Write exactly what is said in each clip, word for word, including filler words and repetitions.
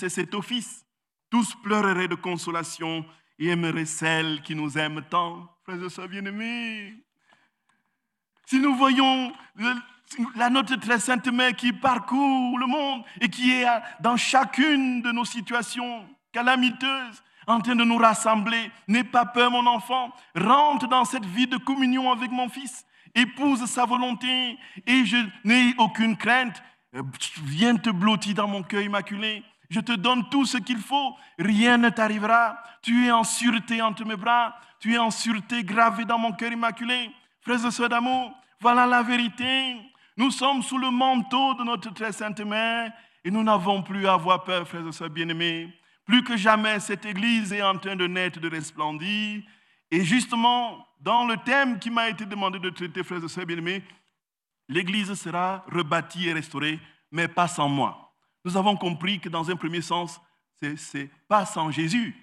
accomplissait cet office, tous pleureraient de consolation et aimeraient celle qui nous aime tant. Frères et sœurs bien-aimés, si nous voyons la notre très sainte mère qui parcourt le monde et qui est dans chacune de nos situations calamiteuses, en train de nous rassembler, n'aie pas peur mon enfant, rentre dans cette vie de communion avec mon fils, épouse sa volonté et je n'ai aucune crainte, viens te blottir dans mon cœur immaculé, je te donne tout ce qu'il faut, rien ne t'arrivera, tu es en sûreté entre mes bras, tu es en sûreté gravée dans mon cœur immaculé. Frères et sœurs d'amour, voilà la vérité. Nous sommes sous le manteau de notre très sainte mère et nous n'avons plus à avoir peur, frères et sœurs bien-aimés. Plus que jamais, cette église est en train de naître, de resplendir. Et justement, dans le thème qui m'a été demandé de traiter, frères et sœurs bien-aimés, l'église sera rebâtie et restaurée, mais pas sans moi. Nous avons compris que dans un premier sens, c'est, c'est pas sans Jésus.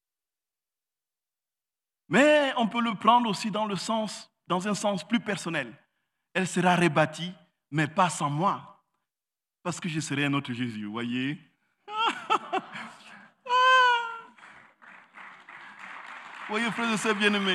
Mais on peut le prendre aussi dans le sens, dans un sens plus personnel. Elle sera rebâtie, mais pas sans moi. Parce que je serai un autre Jésus, vous voyez. Voyez, frères et sœurs bien-aimés.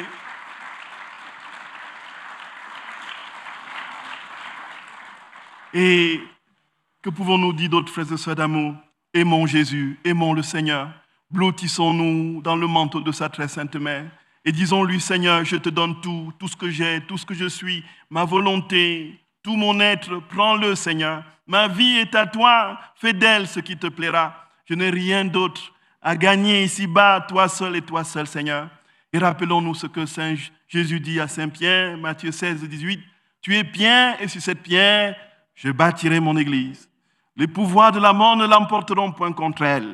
Et que pouvons-nous dire d'autres, frères et sœurs d'amour? Aimons Jésus, aimons le Seigneur. Blottissons-nous dans le manteau de sa très sainte mère. Et disons-lui, Seigneur, je te donne tout, tout ce que j'ai, tout ce que je suis, ma volonté, tout mon être, prends-le, Seigneur. Ma vie est à toi, fais d'elle ce qui te plaira. Je n'ai rien d'autre à gagner ici-bas, toi seul et toi seul, Seigneur. Et rappelons-nous ce que Saint Jésus dit à Saint Pierre, Matthieu seize, dix-huit. Tu es pierre, et sur cette pierre, je bâtirai mon église. Les pouvoirs de la mort ne l'emporteront point contre elle.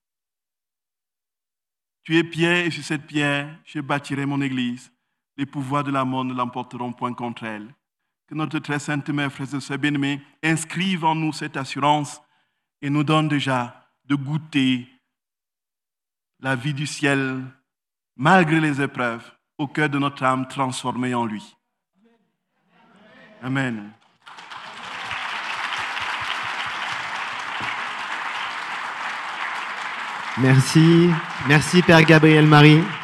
Tu es pierre, et sur cette pierre, je bâtirai mon église. Les pouvoirs de la mort ne l'emporteront point contre elle. Que notre très sainte mère, frères et sœurs bien-aimés, inscrive en nous cette assurance et nous donne déjà de goûter la vie du ciel, malgré les épreuves, au cœur de notre âme transformée en lui. Amen. Merci, merci Père Gabriel Marie.